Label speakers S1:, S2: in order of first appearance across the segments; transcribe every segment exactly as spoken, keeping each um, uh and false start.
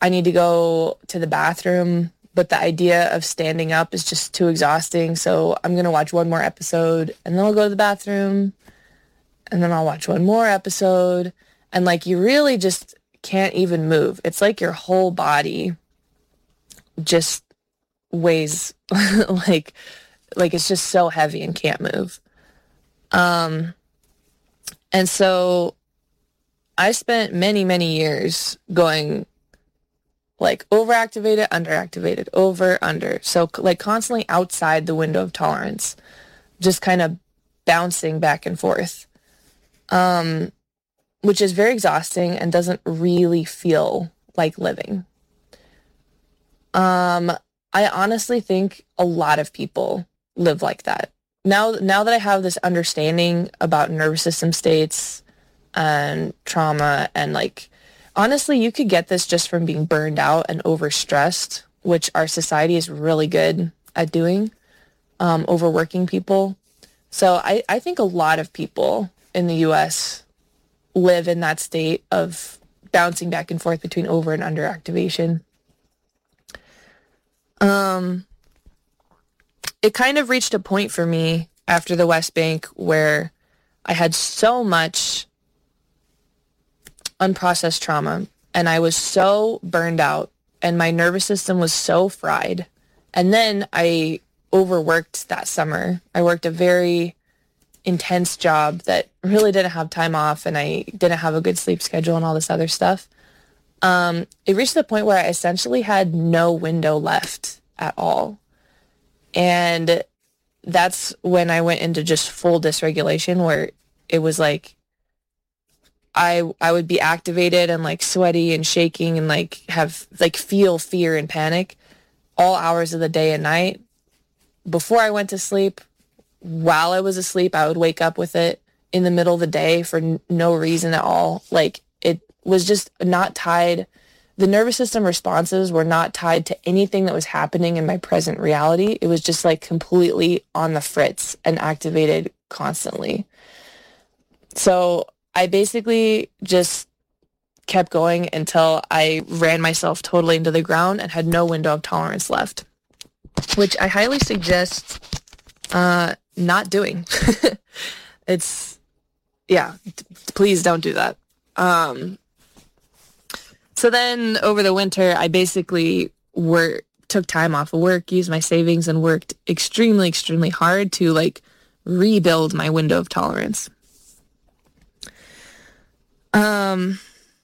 S1: I need to go to the bathroom, but the idea of standing up is just too exhausting. So I'm going to watch one more episode and then I'll go to the bathroom and then I'll watch one more episode. And like, you really just can't even move. It's like your whole body just weighs like, like it's just so heavy and can't move. Um, and so I spent many, many years going like overactivated, underactivated, over, under. So like constantly outside the window of tolerance, just kind of bouncing back and forth, um, which is very exhausting and doesn't really feel like living. Um, I honestly think a lot of people live like that. Now, now that I have this understanding about nervous system states and trauma and like, honestly, you could get this just from being burned out and overstressed, which our society is really good at doing, um, overworking people. So I, I think a lot of people in the U S live in that state of bouncing back and forth between over and under activation. Um, it kind of reached a point for me after the West Bank where I had so much unprocessed trauma and I was so burned out and my nervous system was so fried. And then I overworked that summer. I worked a very intense job that really didn't have time off and I didn't have a good sleep schedule and all this other stuff. Um, it reached the point where I essentially had no window left at all. And that's when I went into just full dysregulation where it was like, I I would be activated and like sweaty and shaking and like have like feel fear and panic all hours of the day and night. Before I went to sleep, while I was asleep, I would wake up with it in the middle of the day for n- no reason at all. Like it was just not tied. The nervous system responses were not tied to anything that was happening in my present reality. It was just like completely on the fritz and activated constantly. So I basically just kept going until I ran myself totally into the ground and had no window of tolerance left, which I highly suggest uh, not doing. It's, yeah, t- please don't do that. Um, so then over the winter, I basically work, took time off of work, used my savings, and worked extremely, extremely hard to like rebuild my window of tolerance. Um,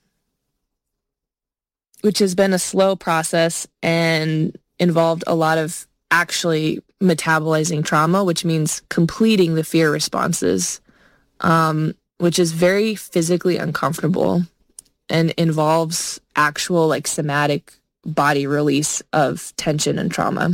S1: which has been a slow process and involved a lot of actually metabolizing trauma, which means completing the fear responses, um, which is very physically uncomfortable and involves actual like somatic body release of tension and trauma,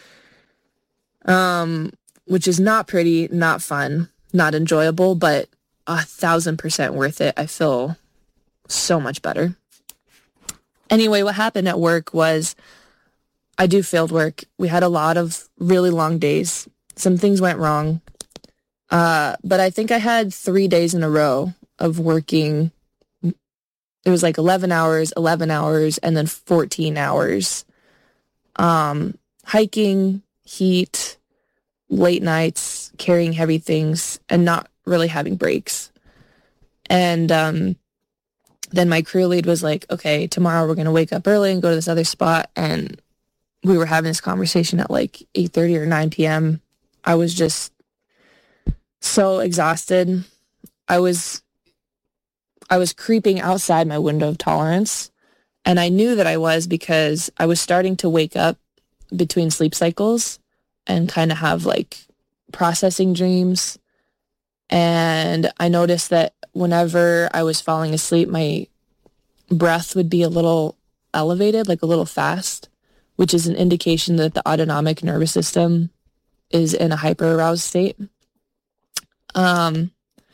S1: um, which is not pretty, not fun, not enjoyable, but a thousand percent worth it. I feel so much better. Anyway, what happened at work was I do field work. We had a lot of really long days. Some things went wrong. Uh, but I think I had three days in a row of working. It was like eleven hours, eleven hours, and then fourteen hours. Um, hiking, heat, late nights, carrying heavy things, and not really having breaks. And um, then my crew lead was like, okay, tomorrow we're going to wake up early and go to this other spot. And we were having this conversation at like eight thirty or nine p.m. I was just so exhausted. I was I was creeping outside my window of tolerance. And I knew that I was because I was starting to wake up between sleep cycles and kind of have like processing dreams. And I noticed that whenever I was falling asleep, my breath would be a little elevated, like a little fast, which is an indication that the autonomic nervous system is in a hyper-aroused state. Um,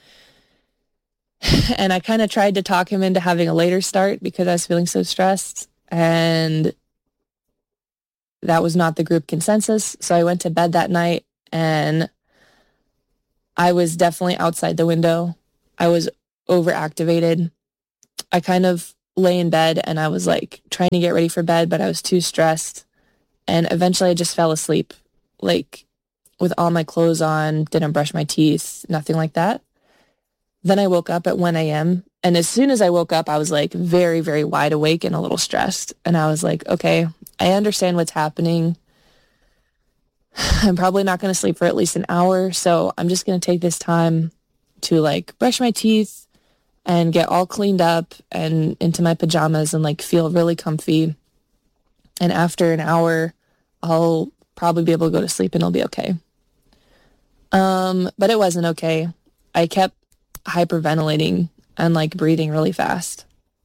S1: and I kind of tried to talk him into having a later start because I was feeling so stressed. And that was not the group consensus. So I went to bed that night and I was definitely outside the window. I was overactivated. I kind of lay in bed and I was like trying to get ready for bed, but I was too stressed. And eventually I just fell asleep, like with all my clothes on, didn't brush my teeth, nothing like that. Then I woke up at one a.m. And as soon as I woke up, I was like very, very wide awake and a little stressed. And I was like, okay, I understand what's happening. I'm probably not going to sleep for at least an hour. So I'm just going to take this time to like brush my teeth and get all cleaned up and into my pajamas and like feel really comfy. And after an hour, I'll probably be able to go to sleep and it'll be okay. Um, but it wasn't okay. I kept hyperventilating and like breathing really fast.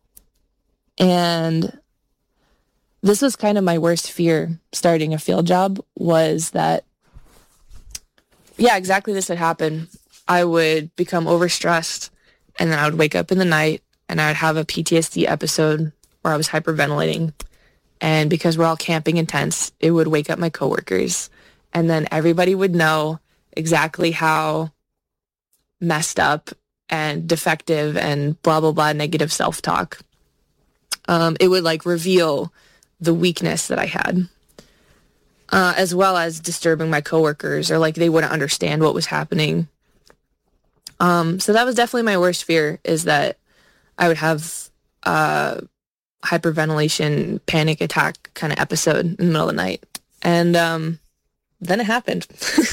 S1: And this was kind of my worst fear starting a field job, was that, yeah, exactly this would happen. I would become overstressed and then I would wake up in the night and I would have a P T S D episode where I was hyperventilating. And because we're all camping in tents, it would wake up my coworkers. And then everybody would know exactly how messed up and defective and blah, blah, blah, negative self-talk. Um, it would like reveal the weakness that I had, uh, as well as disturbing my coworkers, or like they wouldn't understand what was happening. Um, so that was definitely my worst fear, is that I would have uh hyperventilation, panic attack kind of episode in the middle of the night. And um, then it happened.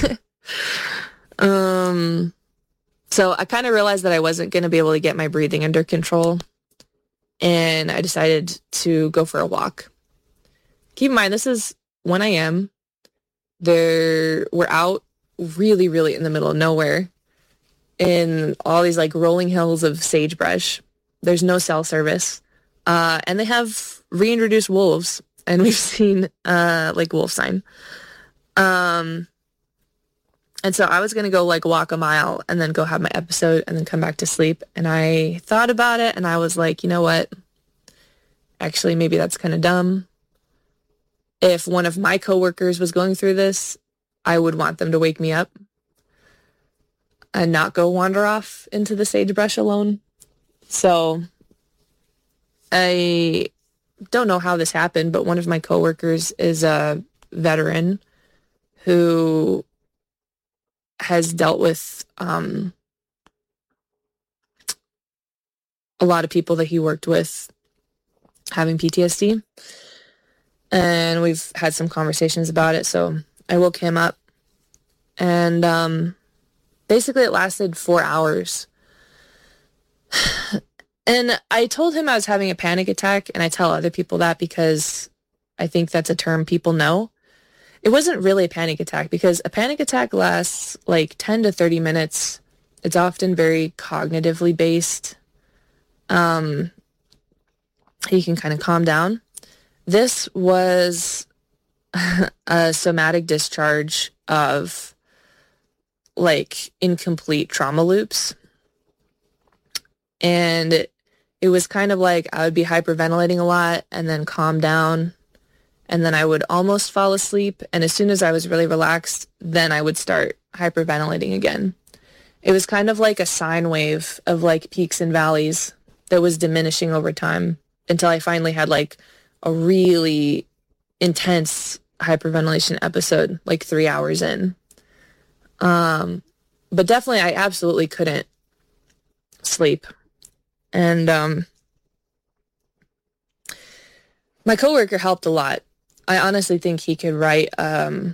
S1: um, so I kind of realized that I wasn't going to be able to get my breathing under control. And I decided to go for a walk. Keep in mind, this is one a.m. There, we're out really, really in the middle of nowhere in all these like rolling hills of sagebrush. There's no cell service. Uh, and they have reintroduced wolves, and we've seen, uh, like wolf sign. Um, and so I was going to go like walk a mile and then go have my episode and then come back to sleep. And I thought about it and I was like, you know what? Actually, maybe that's kind of dumb. If one of my coworkers was going through this, I would want them to wake me up and not go wander off into the sagebrush alone. So I don't know how this happened, but one of my coworkers is a veteran who has dealt with um, a lot of people that he worked with having P T S D. And we've had some conversations about it. So I woke him up, and um, basically it lasted four hours. And I told him I was having a panic attack, and I tell other people that because I think that's a term people know. It wasn't really a panic attack, because a panic attack lasts like ten to thirty minutes. It's often very cognitively based. Um, you can kind of calm down. This was a somatic discharge of like incomplete trauma loops. And it, it was kind of like I would be hyperventilating a lot and then calm down. And then I would almost fall asleep. And as soon as I was really relaxed, then I would start hyperventilating again. It was kind of like a sine wave of like peaks and valleys that was diminishing over time until I finally had like a really intense hyperventilation episode, like three hours in. Um, but definitely I absolutely couldn't sleep. And um, my coworker helped a lot. I honestly think he could write um,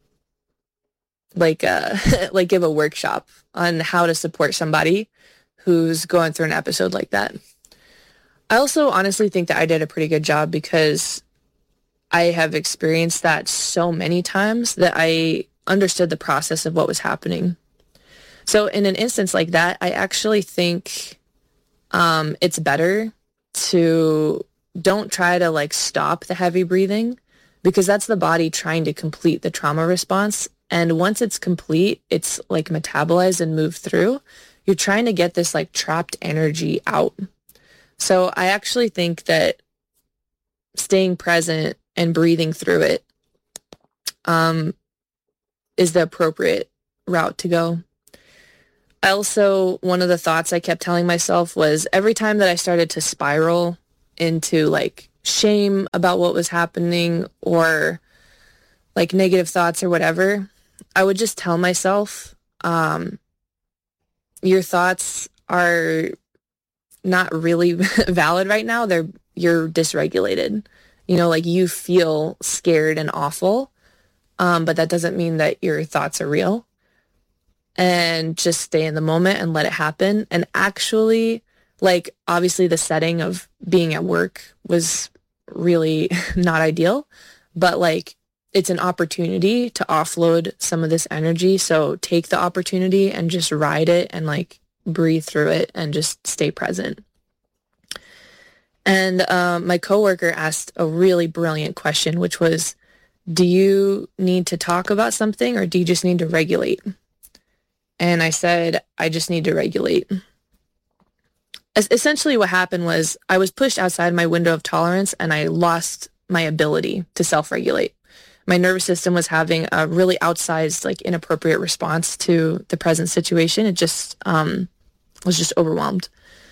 S1: like a, like give a workshop on how to support somebody who's going through an episode like that. I also honestly think that I did a pretty good job, because I have experienced that so many times that I understood the process of what was happening. So in an instance like that, I actually think um, it's better to don't try to like stop the heavy breathing, because that's the body trying to complete the trauma response. And once it's complete, it's like metabolized and moved through. You're trying to get this like trapped energy out. So I actually think that staying present and breathing through it um, is the appropriate route to go. I also, one of the thoughts I kept telling myself was every time that I started to spiral into like shame about what was happening or like negative thoughts or whatever, I would just tell myself, um, your thoughts are not really valid right now. They're, you're dysregulated. You know, like you feel scared and awful, um, but that doesn't mean that your thoughts are real. And just stay in the moment and let it happen. And actually, like, obviously the setting of being at work was really not ideal, but like, it's an opportunity to offload some of this energy. So take the opportunity and just ride it and like breathe through it and just stay present. And um, my coworker asked a really brilliant question, which was, do you need to talk about something or do you just need to regulate? And I said, I just need to regulate. Es- essentially what happened was I was pushed outside my window of tolerance and I lost my ability to self-regulate. My nervous system was having a really outsized, like inappropriate response to the present situation. It just um, was just overwhelmed.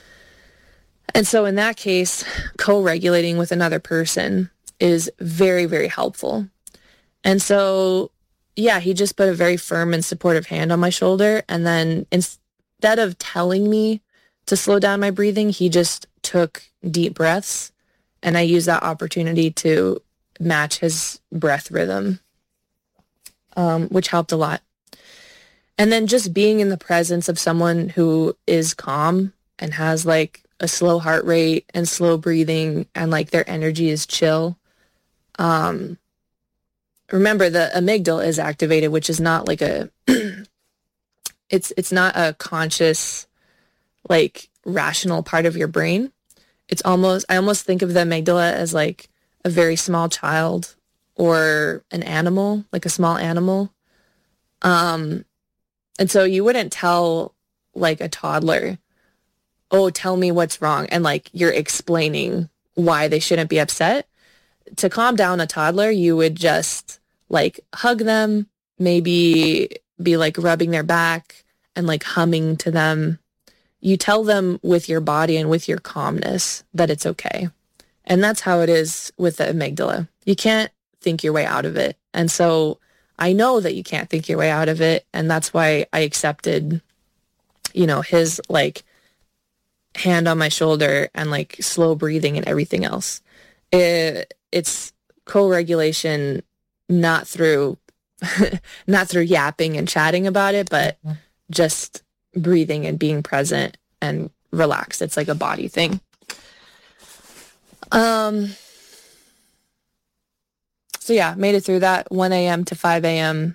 S1: And so in that case, co-regulating with another person is very, very helpful. And so, yeah, he just put a very firm and supportive hand on my shoulder. And then instead of telling me to slow down my breathing, he just took deep breaths. And I used that opportunity to match his breath rhythm, um, which helped a lot. And then just being in the presence of someone who is calm and has like a slow heart rate and slow breathing and like their energy is chill. Um, remember the amygdala is activated, which is not like a, it's, it's not a conscious, like rational part of your brain. It's almost, I almost think of the amygdala as like a very small child or an animal, like a small animal. Um, and so you wouldn't tell like a toddler, oh, tell me what's wrong. And like you're explaining why they shouldn't be upset. To calm down a toddler, you would just like hug them, maybe be like rubbing their back and like humming to them. You tell them with your body and with your calmness that it's okay. And that's how it is with the amygdala. You can't think your way out of it. And so I know that you can't think your way out of it. And that's why I accepted, you know, his like hand on my shoulder and like slow breathing and everything else. It, it's co-regulation, not through, not through yapping and chatting about it, but just breathing and being present and relaxed. It's like a body thing. Um, so yeah, made it through that one a.m. to five a.m.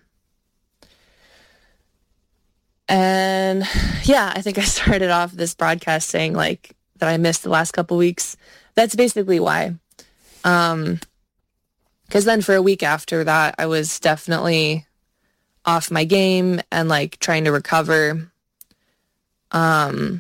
S1: And yeah, I think I started off this broadcast saying like that I missed the last couple weeks. That's basically why. Um, because then for a week after that, I was definitely off my game and like trying to recover. Um,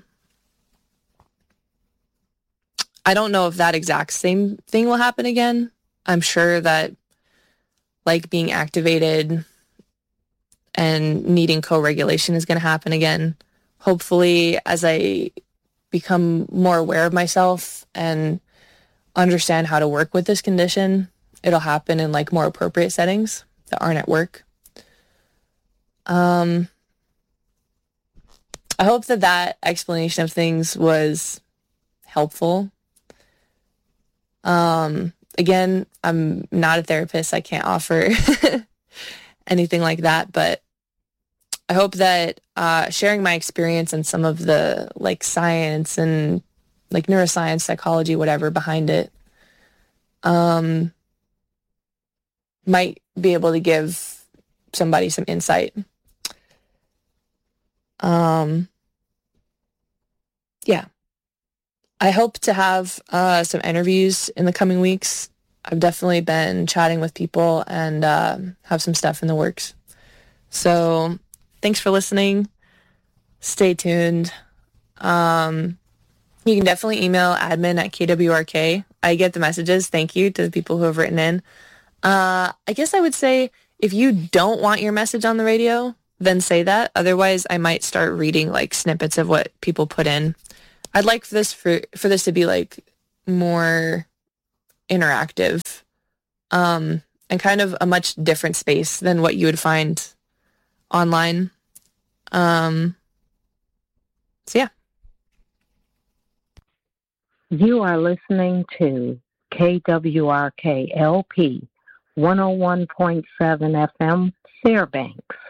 S1: I don't know if that exact same thing will happen again. I'm sure that like being activated and needing co-regulation is going to happen again. Hopefully, as I become more aware of myself and understand how to work with this condition, it'll happen in like more appropriate settings that aren't at work. Um, I hope that that explanation of things was helpful. Um, again, I'm not a therapist. I can't offer anything like that, but I hope that uh, sharing my experience and some of the like science and like neuroscience, psychology, whatever behind it, um, might be able to give somebody some insight. Um, yeah. I hope to have uh, some interviews in the coming weeks. I've definitely been chatting with people and uh, have some stuff in the works. So thanks for listening. Stay tuned. Um, you can definitely email admin at K W R K. I get the messages. Thank you to the people who have written in. Uh, I guess I would say if you don't want your message on the radio, then say that. Otherwise, I might start reading like snippets of what people put in. I'd like for this for, for this to be like more interactive, um, and kind of a much different space than what you would find online. Um, so yeah.
S2: You are listening to K W R K L P one oh one point seven F M, Fairbanks.